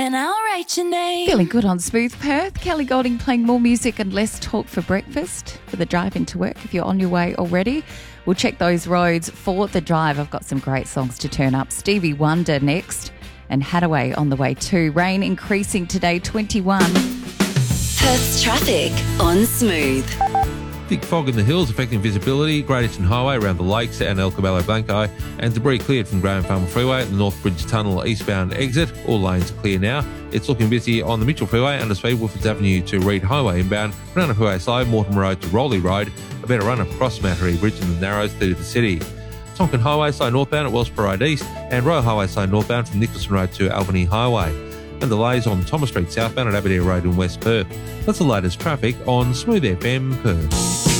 and I'll write your name. Feeling good on Smooth Perth. Kelly Golding playing more music and less talk for breakfast for the drive into work. If you're on your way already, we'll check those roads for the drive. I've got some great songs to turn up. Stevie Wonder next and Hathaway on the way too. Rain increasing today, 21. Perth's traffic on Smooth. Thick fog in the hills affecting visibility, Great Eastern Highway around the lakes and El Caballo Blanco, and debris cleared from Graham Farm Freeway at the North Bridge Tunnel eastbound exit. All lanes are clear now. It's looking busy on the Mitchell Freeway under speed Wolfords Avenue to Reed Highway inbound, Banana Freeway slow, Mortimer Road to Rowley Road, a better run across Mattery Bridge in the Narrows through the city. Tonkin Highway slow northbound at Wellsborough Road East, and Royal Highway slow northbound from Nicholson Road to Albany Highway. And delays on Thomas Street southbound at Aberdeen Road in West Perth. That's the latest traffic on Smooth FM Perth.